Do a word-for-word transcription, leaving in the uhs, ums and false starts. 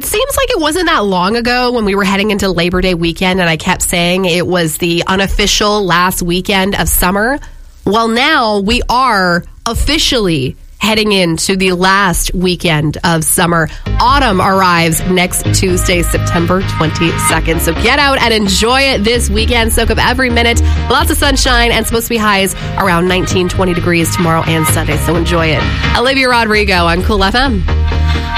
It seems like it wasn't that long ago when we were heading into Labor Day weekend and I kept saying it was the unofficial last weekend of summer. Well, now we are officially heading into the last weekend of summer. Autumn arrives next Tuesday, September twenty-second. So get out and enjoy it this weekend. Soak up every minute. Lots of sunshine and supposed to be highs around nineteen, twenty degrees tomorrow and Sunday. So enjoy it. Olivia Rodrigo on Cool F M.